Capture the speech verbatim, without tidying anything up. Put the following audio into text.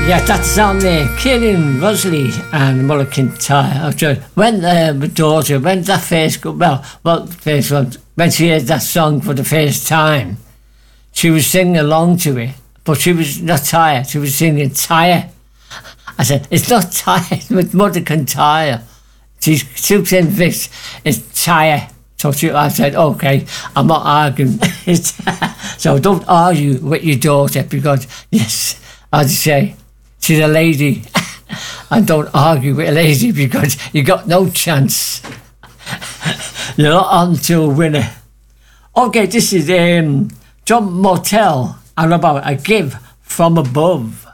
Yeah, that's on there. Kieran Rusley and Muller Kintyre. When uh, my daughter, when that first go, well, well, first one, when she heard that song for the first time, she was singing along to it, but she was not tired. She was singing Tyre. I said, it's not Tyre, it's Mother Kintyre. She's still saying this, it's Tyre. So she, I said, okay, I'm not arguing. So don't argue with your daughter because, yes, as you say, she's a lady. And don't argue with a lady because you got no chance. You're not on to a winner. Okay, this is um, John Motel and about a give from above.